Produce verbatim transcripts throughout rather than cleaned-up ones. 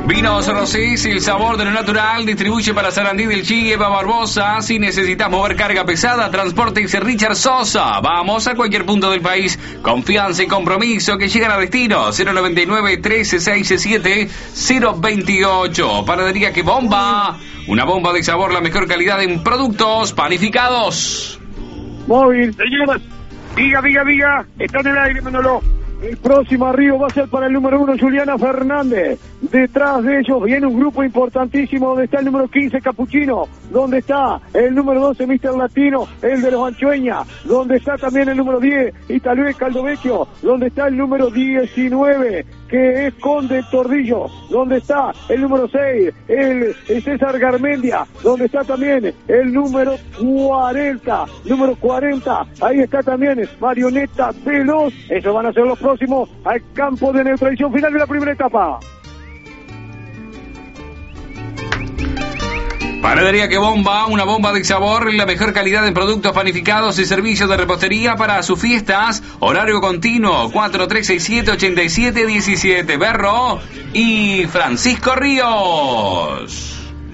Vinos Rosés, el sabor de lo natural, distribuye para Sarandí del Chi, Eva Barbosa. Si necesitas mover carga pesada, Transportes Richard Sosa. Vamos a cualquier punto del país. Confianza y compromiso que llegan a destino. cero noventa y nueve, trece sesenta y siete, cero veintiocho. Panadería Que Bomba. Una bomba de sabor, la mejor calidad en productos panificados. Móvil. Señoras, diga, diga, diga. Está en el aire, Manolo. El próximo arribo va a ser para el número uno, Juliana Fernández. Detrás de ellos viene un grupo importantísimo donde está el número quince, Capuchino. Donde está el número doce, mister Latino, el de los Anchoeña. Donde está también el número diez, Italue Caldovecchio. Donde está el número diecinueve, que es Conde Tordillo. Donde está el número seis, el, el César Garmendia. Donde está también el número cuarenta. Número cuarenta, ahí está también Marioneta Veloz. Esos van a ser los próximos al campo de neutralización final de la primera etapa. Panadería Que Bomba, una bomba de sabor, la mejor calidad en productos panificados y servicios de repostería para sus fiestas. Horario continuo, cuatro tres seis siete, ocho siete uno siete. Berro y Francisco Ríos.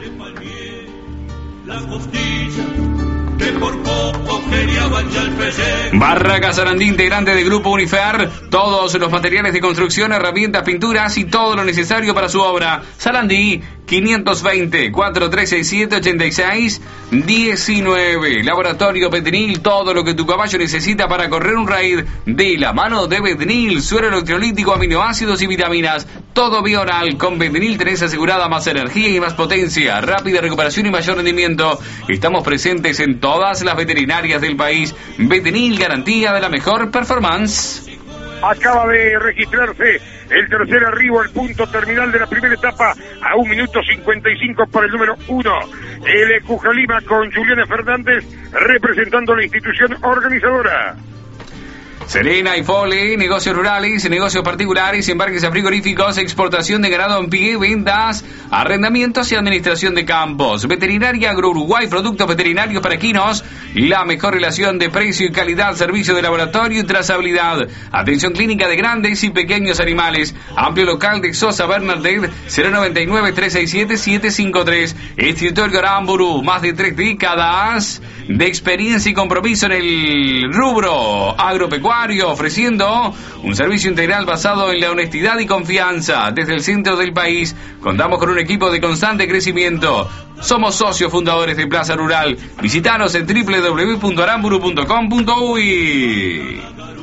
Barraca Sarandí, integrante del Grupo Unifer. Todos los materiales de construcción, herramientas, pinturas y todo lo necesario para su obra. Sarandí, quinientos veinte, cuatro tres seis siete, ocho seis uno nueve. Laboratorio Betenil, todo lo que tu caballo necesita para correr un raid. De la mano de Betenil, suero electrolítico, aminoácidos y vitaminas. Todo bioral. Con Betenil tenés asegurada más energía y más potencia, rápida recuperación y mayor rendimiento. Estamos presentes en todas las veterinarias del país. Betenil, garantía de la mejor performance. Acaba de registrarse el tercer arribo al punto terminal de la primera etapa a un minuto cincuenta y cinco para el número uno. El Cujalima con Juliana Fernández representando la institución organizadora. Serena y Fole, negocios rurales, negocios particulares, embarques a frigoríficos, exportación de ganado en pie, ventas, arrendamientos y administración de campos. Veterinaria Agro Uruguay, productos veterinarios para equinos, la mejor relación de precio y calidad, servicio de laboratorio y trazabilidad. Atención clínica de grandes y pequeños animales. Amplio local de Sosa Bernardet, cero noventa y nueve, tres seis siete, siete cinco tres. Escritorio Aramburu, más de tres décadas de experiencia y compromiso en el rubro agropecuario, ofreciendo un servicio integral basado en la honestidad y confianza. Desde el centro del país contamos con un equipo de constante crecimiento. Somos socios fundadores de Plaza Rural. Visítanos en doble u doble u doble u punto aramburu punto com punto uy.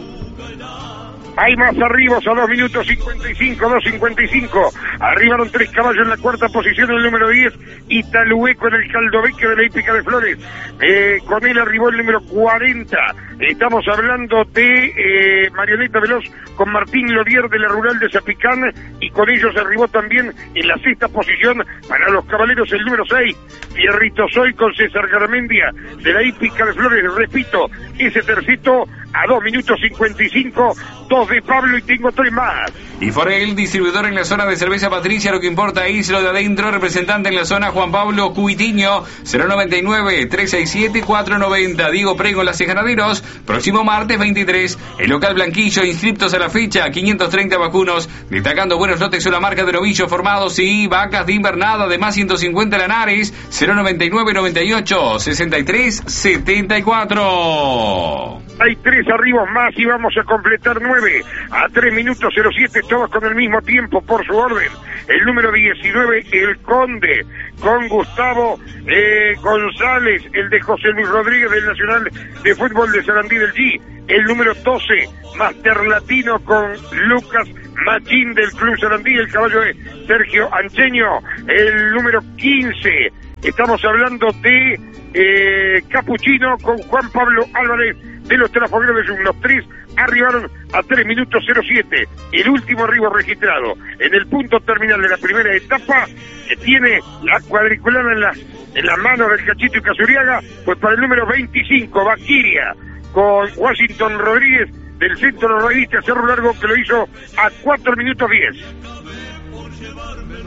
Hay más arribos a dos minutos cincuenta y cinco, dos cincuenta y cinco. Arribaron tres caballos en la cuarta posición, el número diez, Italué con el Caldovecchio de la Hípica de Flores. Eh, con él arribó el número cuarenta. Estamos hablando de eh, Marioneta Veloz con Martín Lodier de la Rural de Zapicán, y con ellos arribó también en la sexta posición para los caballeros el número seis, Fierrito Soy con César Garmendia de la Hípica de Flores. Repito, ese tercito a dos minutos cincuenta y cinco, dos de Pablo y tengo tres más. Y Forel, distribuidor en la zona de cerveza Patricia, lo que importa es lo de adentro. Representante en la zona Juan Pablo Cuitiño, cero noventa y nueve, tres seis siete, cuatro noventa. Diego Prego, Las Ganaderos, próximo martes veintitrés. El local Blanquillo, inscriptos a la fecha, quinientos treinta vacunos, destacando buenos lotes una marca de novillos formados y vacas de invernada de más ciento cincuenta lanares, cero noventa y nueve, noventa y ocho, sesenta y tres, setenta y cuatro. Hay tres arribos más y vamos a completar nueve a tres minutos cero siete, todos con el mismo tiempo por su orden. El número diecinueve, El Conde, con Gustavo eh, González, el de José Luis Rodríguez del Nacional de Fútbol de Sarandí del G. El número doce, Master Latino, con Lucas Machín del Club Sarandí, el caballo de Sergio Ancheño. El número quince, estamos hablando de eh, Capuchino con Juan Pablo Álvarez de los Trafogueros de Jung. Los tres arribaron a tres minutos cero siete. El último arribo registrado en el punto terminal de la primera etapa, que tiene la cuadriculada en la, en la mano del Cachito y Casuriaga, pues para el número veinticinco, Vaquiria, con Washington Rodríguez del Centro Noroeste, Cerro Largo, que lo hizo a cuatro minutos diez.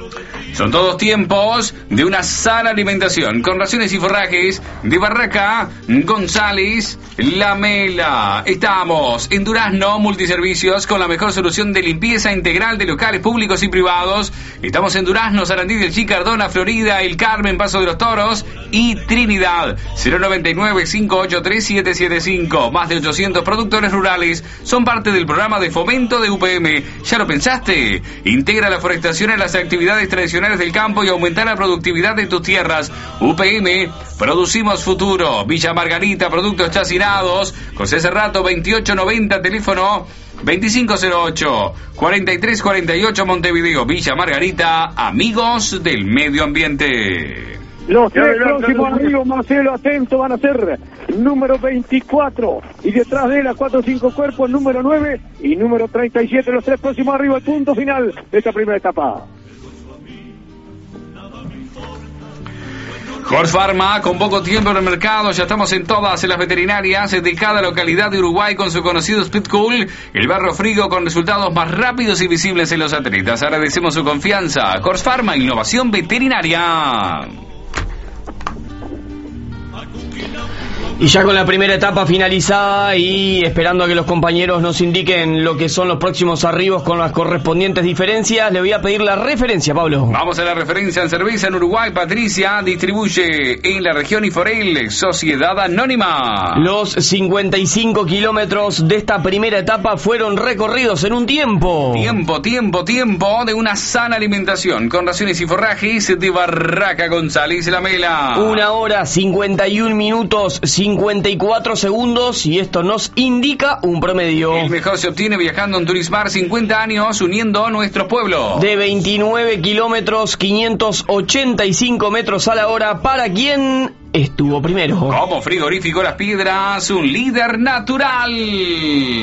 Son todos tiempos de una sana alimentación, con raciones y forrajes de Barraca González Lamela. Estamos en Durazno Multiservicios, con la mejor solución de limpieza integral de locales públicos y privados. Estamos en Durazno, Sarandí del Chi, Cardona, Florida, El Carmen, Paso de los Toros y Trinidad. Cero noventa y nueve, cinco ocho tres, siete siete cinco. Más de ochocientos productores rurales son parte del programa de fomento de U P M. ¿Ya lo pensaste? Integra la forestación en las actividades tradicionales del campo y aumentar la productividad de tus tierras. U P M, producimos futuro. Villa Margarita, productos chacinados. José Cerrato, veintiocho noventa, teléfono veinticinco cero ocho, cuarenta y tres cuarenta y ocho, Montevideo. Villa Margarita, amigos del medio ambiente. Los tres próximos amigos, Marcelo, atento, van a ser número veinticuatro y detrás de él a cuatro o cinco cuerpos, número nueve y número treinta y siete. Los tres próximos arriba, el punto final de esta primera etapa. Horse Pharma, con poco tiempo en el mercado, ya estamos en todas las veterinarias de cada localidad de Uruguay con su conocido Speed Cool, el barro frigo con resultados más rápidos y visibles en los atletas. Agradecemos su confianza. Horse Pharma, innovación veterinaria. Y ya con la primera etapa finalizada y esperando a que los compañeros nos indiquen lo que son los próximos arribos con las correspondientes diferencias, le voy a pedir la referencia, Pablo. Vamos a la referencia en cerveza en Uruguay. Patricia distribuye en la región Iforel, Sociedad Anónima. Los cincuenta y cinco kilómetros de esta primera etapa fueron recorridos en un tiempo. Tiempo, tiempo, tiempo de una sana alimentación con raciones y forrajes de Barraca González Lamela. Una hora, cincuenta y un minutos, cincuenta y cuatro segundos, y esto nos indica un promedio. El mejor se obtiene viajando en Turismar, cincuenta años uniendo a nuestro pueblo. De veintinueve kilómetros, quinientos ochenta y cinco metros a la hora para quien estuvo primero. Como Frigorífico Las Piedras, un líder natural.